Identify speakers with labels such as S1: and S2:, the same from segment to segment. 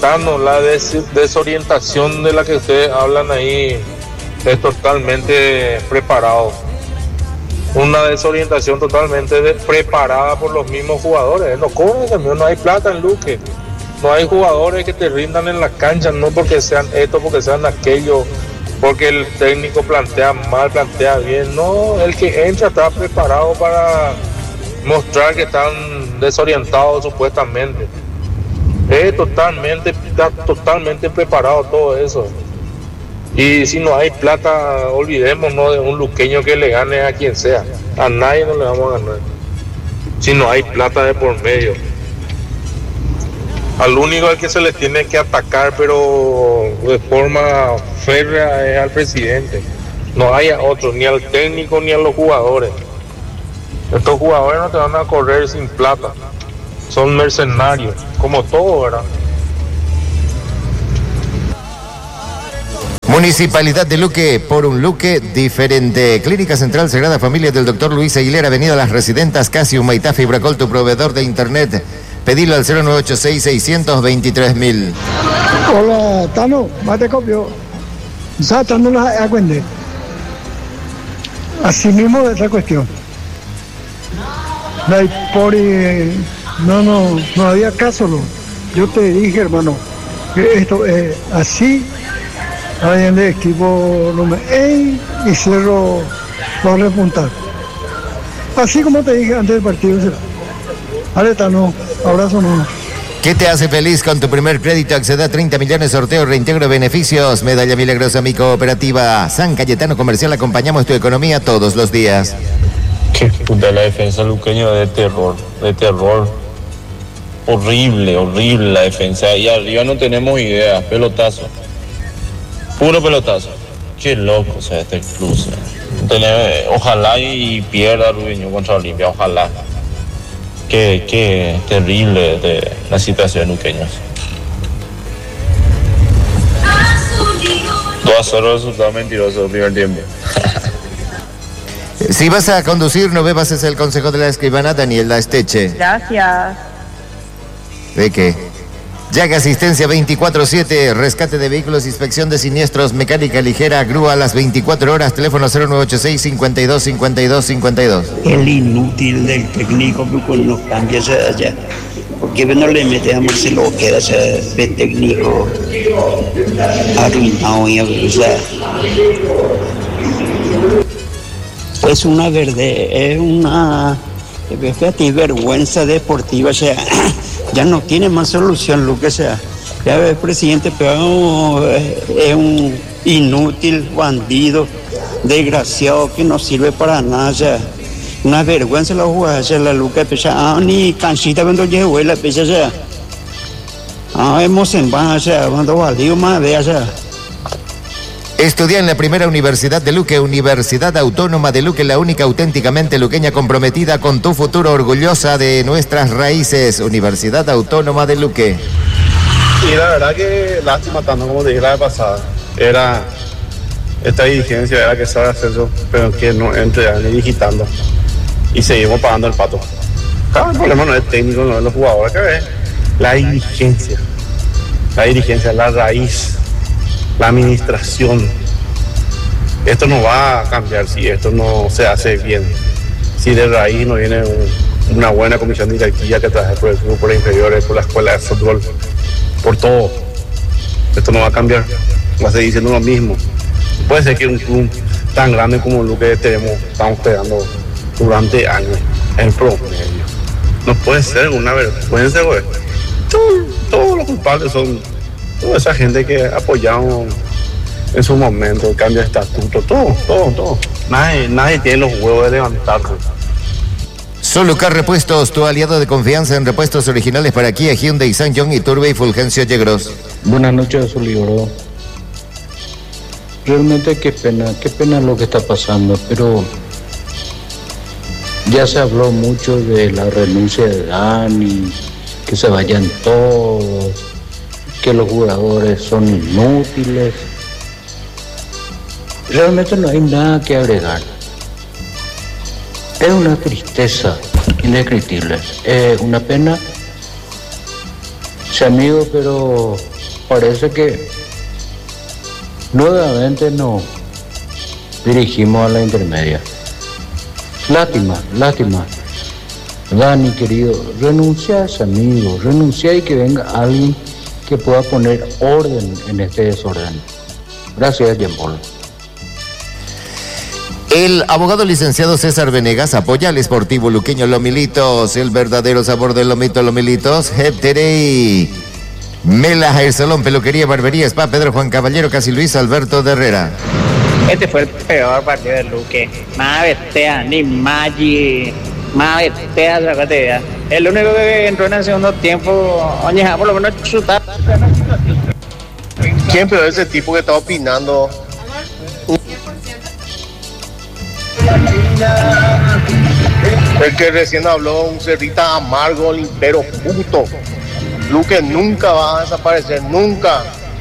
S1: Tano, la desorientación de la que ustedes hablan ahí es totalmente preparado. Una desorientación totalmente preparada por los mismos jugadores. No cobran también, no hay plata en Luque. No hay jugadores que te rindan en la cancha, no porque sean esto, porque sean aquello, porque el técnico plantea mal, plantea bien. No, el que entra está preparado para mostrar que están desorientados supuestamente. Está totalmente preparado todo eso. Y si no hay plata, olvidémonos de un luqueño que le gane a quien sea. A nadie no le vamos a ganar. Si no hay plata de por medio. Al único al que se le tiene que atacar, pero de forma férrea, es al presidente. No hay a otro, ni al técnico ni a los jugadores. Estos jugadores no te van a correr sin plata. Son mercenarios, como todo, ¿verdad?
S2: Municipalidad de Luque, por un Luque diferente. Clínica Central Sagrada Familia del Dr. Luis Aguilera, Avenida Las Residentas, casi Humaitá, Fibracol, tu proveedor de internet. Pedilo al 0986-623.000.
S3: Hola, Tano, mate copio. Tano la acuende. Así mismo de esa cuestión. No había caso, no. Yo te dije, hermano, que esto es así. Alguien de equipo y Cerro va a repuntar. Así como te dije antes del partido. Aleta, no, abrazo no.
S2: ¿Qué te hace feliz con tu primer crédito? Accede a 30 millones, sorteo, reintegro de beneficios. Medalla milagrosa, mi cooperativa San Cayetano Comercial. Acompañamos tu economía todos los días.
S4: Qué puta la defensa luqueño, de terror. Horrible la defensa. Y arriba no tenemos idea, pelotazo. Puro pelotazo. Qué loco, o sea, este club. Ojalá y pierda Rubiño contra Olimpia, ojalá. Qué terrible de la situación de luqueños. 2-0 resultado mentiroso el primer tiempo.
S2: Si vas a conducir, no bebas, es el consejo de la escribana Daniela Esteche.
S5: Gracias.
S2: ¿De qué? Yaga Asistencia 24/7, rescate de vehículos, inspección de siniestros, mecánica ligera, grúa a las 24 horas, teléfono 0986-525252.
S6: El inútil del técnico que nos cambia allá. Porque no le metemos se lo queda de técnico arruinado y abusado. Es una vergüenza deportiva, o sea, ya no tiene más solución, lo que sea. Ya el presidente pero es un inútil, bandido, desgraciado, que no sirve para nada, o sea, una vergüenza la jugada, o sea, la Luca, ni canchita cuando llegó la pecha, o sea, hemos en vano, o sea, cuando valió más, vea, o sea.
S2: Estudia en la primera universidad de Luque, Universidad Autónoma de Luque, la única auténticamente luqueña comprometida con tu futuro, orgullosa de nuestras raíces. Universidad Autónoma de Luque.
S7: Y la verdad que lástima tanto, como te dije la vez pasada. Era esta dirigencia, era que sabe hacer eso, pero que no entre ni digitando. Y seguimos pagando el pato. Claro, el problema no es técnico, no es los jugadores, que es la dirigencia. La dirigencia es la raíz. La administración. Esto no va a cambiar si esto no se hace bien. Si de raíz no viene una buena comisión directiva que trabaje por el club, por las inferiores, por la escuela de fútbol, por todo. Esto no va a cambiar. Va a seguir siendo lo mismo. Puede ser que un club tan grande como lo que estamos pegando durante años en promedio. No puede ser una vergüenza, güey. Todos los culpables son toda esa gente que apoyaron en su momento el cambio de estatuto, todo. Nadie tiene los huevos de levantarse.
S2: Solucar Repuestos, tu aliado de confianza en repuestos originales para Kia, Hyundai, Sanyong, Iturbe y Fulgencio Yegros.
S8: Buenas noches, Solibro. Realmente qué pena lo que está pasando, pero ya se habló mucho de la renuncia de Dani, que se vayan todos, que los jugadores son inútiles. Realmente no hay nada que agregar. Es una tristeza indescriptible. Es una pena. Ese amigo, pero parece que nuevamente nos dirigimos a la intermedia. Lástima. Dani, querido, renunciás, amigo, renuncia y que venga alguien que pueda poner orden en este desorden. Gracias, Jean-Paul.
S2: El abogado licenciado César Venegas apoya al Sportivo Luqueño Lomilitos, el verdadero sabor del lomito Lomilitos, Hepterey, Mela, Hair Salón, Peluquería, Barbería, Spa, Pedro Juan Caballero, Casi Luis Alberto de Herrera.
S5: Este fue el peor partido de Luque. Más bestea, ni Maggi, más bestea, sacate ya. El único que entró en el segundo tiempo, oye, por lo menos chutar.
S9: ¿Quién pero ese tipo que está opinando? El que recién habló, un cerrita amargo, limpero, puto. Luque nunca va a desaparecer, nunca.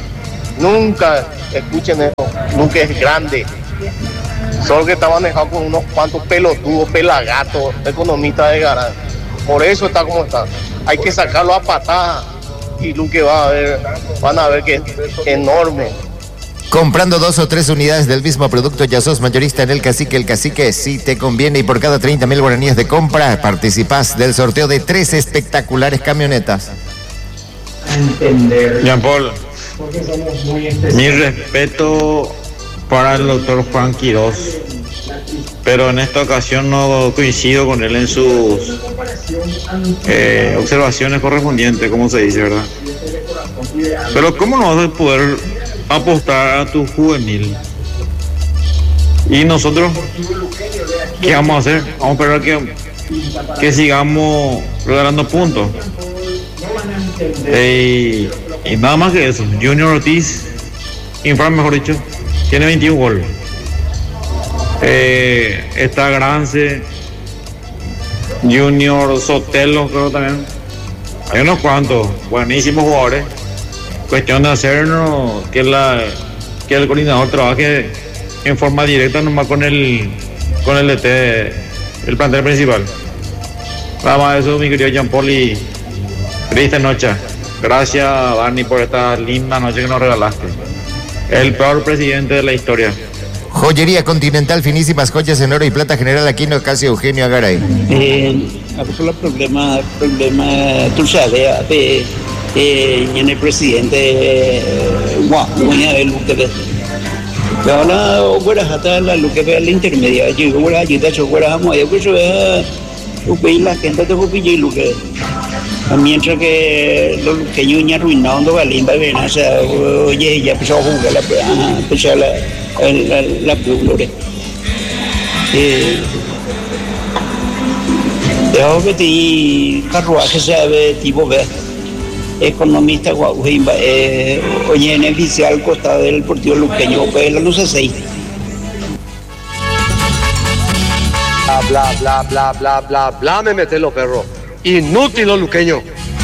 S9: Escuchen eso, Luque es grande. Solo que está manejado con unos cuantos pelotudos, pelagatos, economistas de garage. Por eso está como está. Hay que sacarlo a patadas y Luque van a ver que es enorme.
S2: Comprando 2 o 3 unidades del mismo producto ya sos mayorista en El Cacique sí te conviene y por cada 30.000 guaraníes de compra participás del sorteo de 3 espectaculares camionetas.
S4: Jean-Paul, mi respeto para el doctor Juan Quirós, pero en esta ocasión no coincido con él en sus observaciones correspondientes, como se dice, ¿verdad? Pero ¿cómo no vas a poder apostar a tu juvenil? Y nosotros, ¿qué vamos a hacer? Vamos a esperar que sigamos regalando puntos. Y nada más que eso. Junior Ortiz, Infran, mejor dicho, tiene 21 goles. Está Grance, Junior Sotelo, creo también. Hay unos cuantos buenísimos jugadores. Cuestión de hacernos que el coordinador trabaje en forma directa nomás con el DT, el plantel principal. Nada más eso, mi querido Jean-Paul, y triste noche. Gracias, Dani, por esta linda noche que nos regalaste. El peor presidente de la historia.
S2: Joyería Continental, finísimas joyas en oro y plata, General Aquino, casi Eugenio Agaray.
S6: El problema, tú sabes, en el presidente Guajuña de Luque. Ahora, fuera hasta la Luque, la intermedia, yo fuera allí, de hecho, fuera a Moya, pues yo la gente de Jupilla y Luque. Mientras que los luqueños ya arruinaron de Balimba, o sea, oye, ya empezó a jugar la Plure. Dejó que te carruaje sabe tipo B. Economista Guajuimba, oye, en el oficial al costado del Deportivo Luqueño, pues la luz 6.
S9: Bla, me meten los perros. Inútil los luqueños.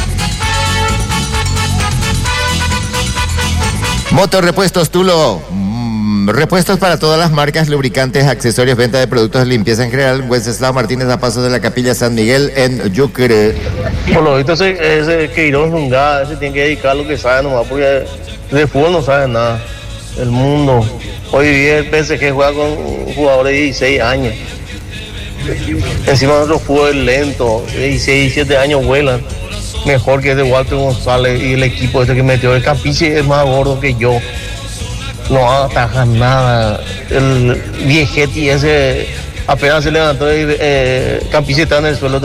S2: Motorrepuestos Tulo. Repuestos para todas las marcas, lubricantes, accesorios, venta de productos de limpieza en general. Wenceslao Martínez, a paso de la Capilla San Miguel en Yucre.
S9: Por lo visto ese Queiroz Nungada, ese tiene que dedicar a lo que sabe nomás, porque de fútbol no sabe nada. El mundo. Hoy día el PSG juega con jugadores de 16 años. Encima de otro fútbol lento, 16, 17 años vuelan. Mejor que el de Walter González y el equipo este que metió. El Campiche es más gordo que yo. No ataja nada. El Viejetti ese apenas se levantó y Campiche está en el suelo.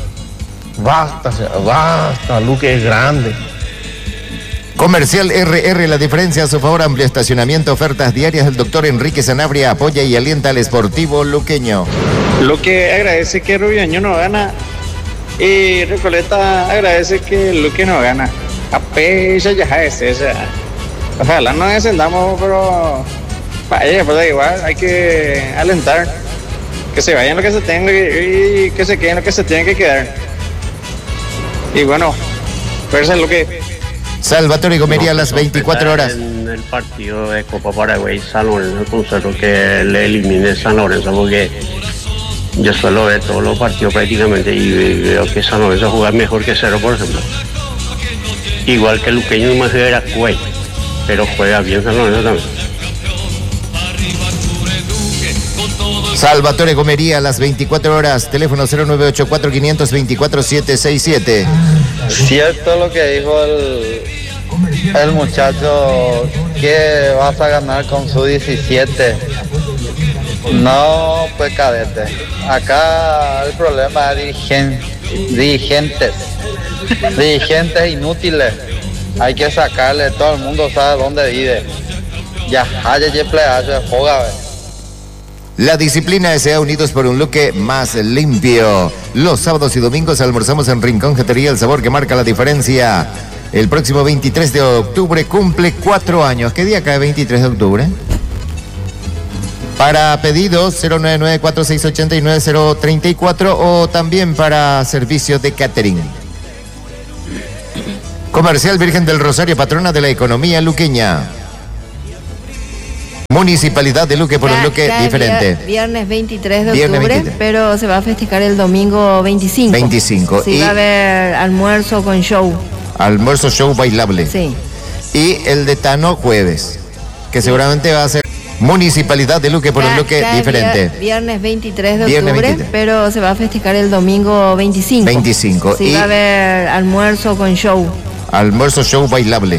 S9: Basta, Luque es grande.
S2: Comercial RR, la diferencia a su favor, amplio estacionamiento, ofertas diarias. El doctor Enrique Sanabria apoya y alienta al Sportivo Luqueño.
S5: Lo que agradece que Rubiaño no gana y Recoleta agradece que Luque no gana. Apecha ya es esa. Ojalá no descendamos, pero vaya, pues da igual, hay que alentar. Que se vayan lo que se tenga y que se queden lo que se tiene que quedar. Y bueno, fuerza es lo que...
S2: Salvatore Gomería a las 24 horas.
S10: En el partido de Copa Paraguay, San Lorenzo, considero que le elimine San Lorenzo, porque yo suelo ver todos los partidos prácticamente y veo que San Lorenzo juega mejor que Cero, por ejemplo. igual que el luqueño más era Cuey, pero juega bien San Lorenzo también.
S2: Salvatore Gomería a las 24 horas, teléfono 0984-500-24767.
S11: Cierto lo que dijo el muchacho, que vas a ganar con su 17. No, pues cadete. Acá el problema es dirigentes inútiles. Hay que sacarle, todo el mundo sabe dónde vive. Ya haya pleaje, joga.
S2: La disciplina S.A. Unidos por un Luque más limpio. Los sábados y domingos almorzamos en Rincón Jetería, el sabor que marca la diferencia. El próximo 23 de octubre cumple 4 años. ¿Qué día cae 23 de octubre? Para pedidos 099-4689-034 o también para servicios de catering. Comercial Virgen del Rosario, patrona de la economía luqueña. Municipalidad de Luque por un Luque diferente.
S12: Viernes 23 de octubre, pero se va a festejar el domingo 25. Sí, va a haber almuerzo con show.
S2: Almuerzo show bailable.
S12: Sí.
S2: Y el de Tano jueves, que seguramente va a ser Municipalidad de Luque por un Luque diferente.
S12: Viernes 23 de octubre, pero se va a festejar el domingo 25.
S2: Sí,
S12: y va a haber almuerzo con show.
S2: Almuerzo show bailable.